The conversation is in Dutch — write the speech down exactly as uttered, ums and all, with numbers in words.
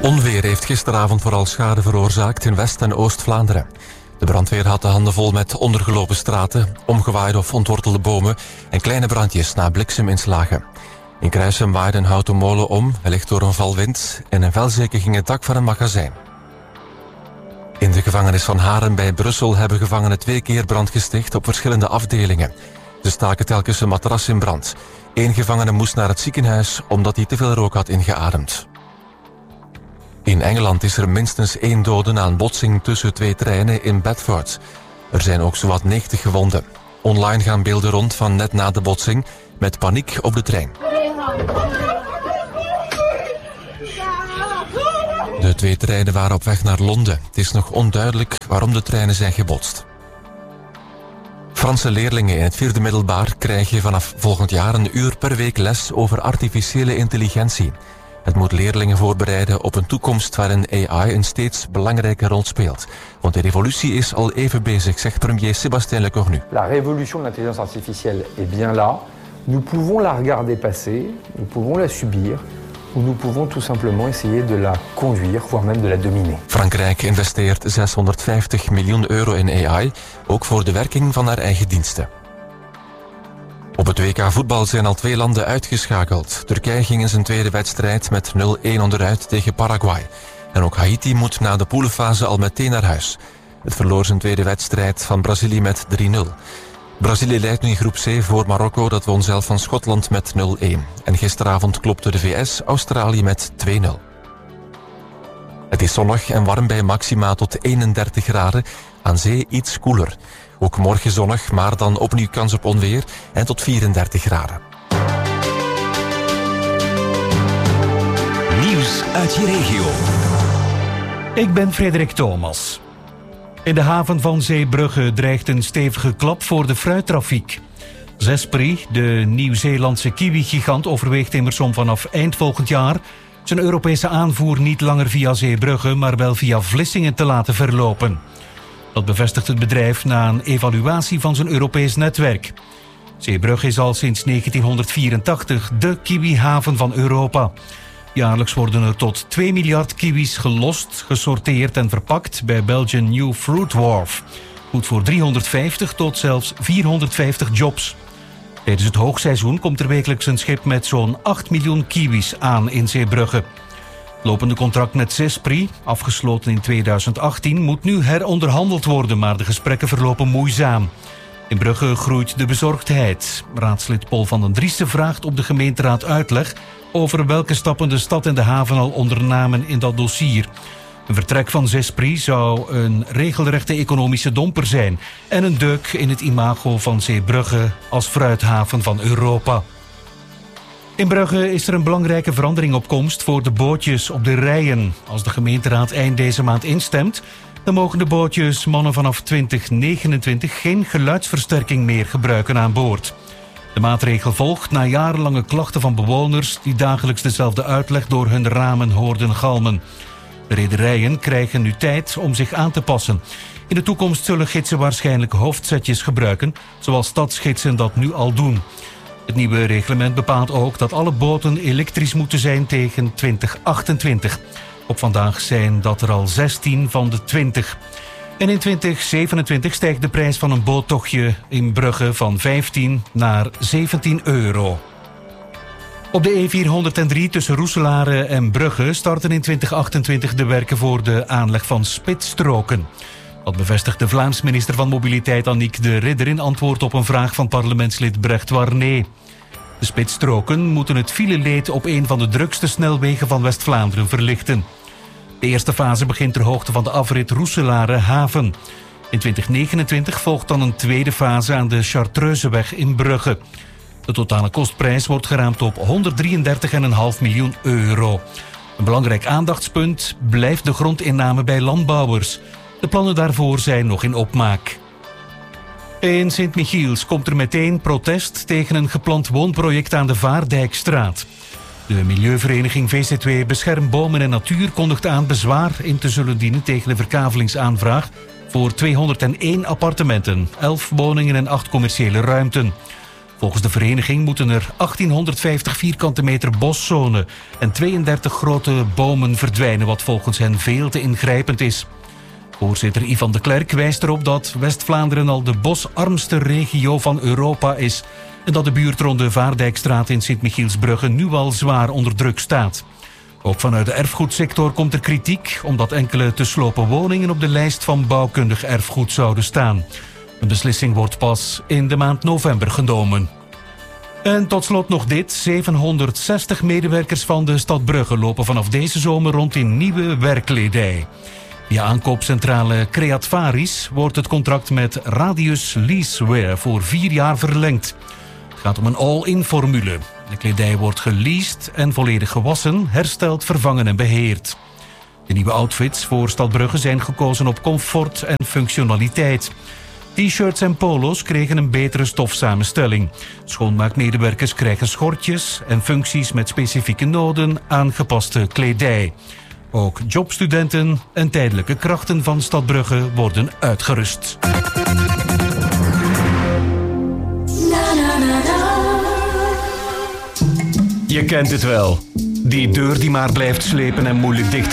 Onweer heeft gisteravond vooral schade veroorzaakt in West- en Oost-Vlaanderen. De brandweer had de handen vol met ondergelopen straten, omgewaaide of ontwortelde bomen en kleine brandjes na blikseminslagen. In Kruisem waaide een houten molen om, wellicht door een valwind, en in Velzeke ging het dak van een magazijn. In de gevangenis van Haren bij Brussel hebben gevangenen twee keer brand gesticht op verschillende afdelingen. Ze staken telkens een matras in brand. Eén gevangene moest naar het ziekenhuis omdat hij te veel rook had ingeademd. In Engeland is er minstens één dode na een botsing tussen twee treinen in Bedford. Er zijn ook zowat negentig gewonden. Online gaan beelden rond van net na de botsing met paniek op de trein. De twee treinen waren op weg naar Londen. Het is nog onduidelijk waarom de treinen zijn gebotst. Franse leerlingen in het vierde middelbaar krijgen vanaf volgend jaar een uur per week les over artificiële intelligentie. Het moet leerlingen voorbereiden op een toekomst waarin A I een steeds belangrijke rol speelt. Want de revolutie is al even bezig, zegt premier Sébastien Lecornu. La révolution de l'intelligence artificielle est bien là. Nous pouvons la regarder passer, nous pouvons la subir, ou nous pouvons tout simplement essayer de la conduire, voire même de la dominer. Frankrijk investeert zeshonderdvijftig miljoen euro in A I, ook voor de werking van haar eigen diensten. Op het W K voetbal zijn al twee landen uitgeschakeld. Turkije ging in zijn tweede wedstrijd met nul-een onderuit tegen Paraguay. En ook Haiti moet na de poelenfase al meteen naar huis. Het verloor zijn tweede wedstrijd van Brazilië met drie nul. Brazilië leidt nu in groep C voor Marokko, dat won zelf van Schotland met nul-een. En gisteravond klopte de V S Australië met twee nul. Het is zonnig en warm bij maxima tot eenendertig graden. Aan zee iets koeler. Ook morgen zonnig, maar dan opnieuw kans op onweer en tot vierendertig graden. Nieuws uit je regio. Ik ben Frederik Thomas. In de haven van Zeebrugge dreigt een stevige klap voor de fruittrafiek. Zespri, de Nieuw-Zeelandse kiwi-gigant, overweegt immers om vanaf eind volgend jaar zijn Europese aanvoer niet langer via Zeebrugge, maar wel via Vlissingen te laten verlopen. Dat bevestigt het bedrijf na een evaluatie van zijn Europees netwerk. Zeebrugge is al sinds negentienhonderdvierentachtig de kiwihaven van Europa. Jaarlijks worden er tot twee miljard kiwis gelost, gesorteerd en verpakt bij Belgian New Fruit Wharf. Goed voor driehonderdvijftig tot zelfs vierhonderdvijftig jobs. Tijdens het hoogseizoen komt er wekelijks een schip met zo'n acht miljoen kiwis aan in Zeebrugge. Het lopende contract met Zespri, afgesloten in tweeduizend achttien, moet nu heronderhandeld worden, maar de gesprekken verlopen moeizaam. In Brugge groeit de bezorgdheid. Raadslid Paul van den Driessen vraagt op de gemeenteraad uitleg over welke stappen de stad en de haven al ondernamen in dat dossier. Een vertrek van Zespri zou een regelrechte economische domper zijn en een deuk in het imago van Zeebrugge als fruithaven van Europa. In Brugge is er een belangrijke verandering op komst voor de bootjes op de rijen. Als de gemeenteraad eind deze maand instemt, dan mogen de bootjes mannen vanaf twintig negenentwintig geen geluidsversterking meer gebruiken aan boord. De maatregel volgt na jarenlange klachten van bewoners die dagelijks dezelfde uitleg door hun ramen hoorden galmen. De rederijen krijgen nu tijd om zich aan te passen. In de toekomst zullen gidsen waarschijnlijk hoofdzetjes gebruiken, zoals stadsgidsen dat nu al doen. Het nieuwe reglement bepaalt ook dat alle boten elektrisch moeten zijn tegen twintig achtentwintig. Op vandaag zijn dat er al zestien van de twintig. En in twintig zevenentwintig stijgt de prijs van een boottochtje in Brugge van vijftien naar zeventien euro. Op de E vierhonderddrie tussen Roeselare en Brugge starten in twintig achtentwintig de werken voor de aanleg van spitsstroken. Dat bevestigt de Vlaams minister van Mobiliteit Annick de Ridder in antwoord op een vraag van parlementslid Brecht Warné. De spitsstroken moeten het fileleed op een van de drukste snelwegen van West-Vlaanderen verlichten. De eerste fase begint ter hoogte van de afrit Roeselare-Haven. In twintig negenentwintig volgt dan een tweede fase aan de Chartreuzeweg in Brugge. De totale kostprijs wordt geraamd op honderddrieëndertig komma vijf miljoen euro. Een belangrijk aandachtspunt blijft de grondinname bij landbouwers. De plannen daarvoor zijn nog in opmaak. In Sint-Michiels komt er meteen protest tegen een gepland woonproject aan de Vaardijkstraat. De milieuvereniging V Z W Bescherm Bomen en Natuur kondigt aan bezwaar in te zullen dienen tegen de verkavelingsaanvraag voor tweehonderdéén appartementen, elf woningen en acht commerciële ruimten. Volgens de vereniging moeten er achttienhonderdvijftig vierkante meter boszone en tweeëndertig grote bomen verdwijnen, wat volgens hen veel te ingrijpend is. Voorzitter Ivan de Klerk wijst erop dat West-Vlaanderen al de bosarmste regio van Europa is en dat de buurt rond de Vaardijkstraat in Sint-Michielsbrugge nu al zwaar onder druk staat. Ook vanuit de erfgoedsector komt er kritiek omdat enkele te slopen woningen op de lijst van bouwkundig erfgoed zouden staan. Een beslissing wordt pas in de maand november genomen. En tot slot nog dit. zevenhonderdzestig medewerkers van de stad Brugge lopen vanaf deze zomer rond in nieuwe werkkledij. Via aankoopcentrale Creatvaris wordt het contract met Radius Leasewear voor vier jaar verlengd. Het gaat om een all-in formule. De kledij wordt geleased en volledig gewassen, hersteld, vervangen en beheerd. De nieuwe outfits voor Stad Brugge zijn gekozen op comfort en functionaliteit. T-shirts en polo's kregen een betere stofsamenstelling. Schoonmaakmedewerkers krijgen schortjes en functies met specifieke noden aangepaste kledij. Ook jobstudenten en tijdelijke krachten van Stad Brugge worden uitgerust. Je kent het wel. Die deur die maar blijft slepen en moeilijk dicht